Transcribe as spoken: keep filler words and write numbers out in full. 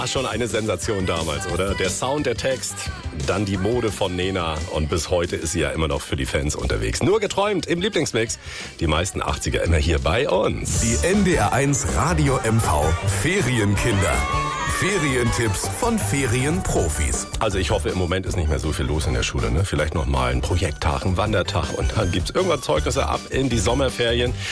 War schon eine Sensation damals, oder? Der Sound, der Text, dann die Mode von Nena und bis heute ist sie ja immer noch für die Fans unterwegs. Nur geträumt im Lieblingsmix. Die meisten achtziger immer hier bei uns. Die N D R eins Radio M V Ferienkinder. Ferientipps von Ferienprofis. Also ich hoffe, im Moment ist nicht mehr so viel los in der Schule. Ne? Vielleicht noch mal ein Projekttag, ein Wandertag und dann gibt's irgendwann Zeugnisse ab in die Sommerferien.